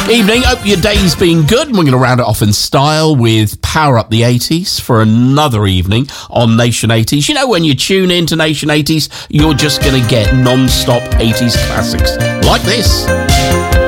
Evening, hope your day's been good. We're going to round it off in style with Power Up the 80s for another evening on Nation 80s. You know, when you tune in to Nation 80s, you're just going to get non-stop 80s classics like this.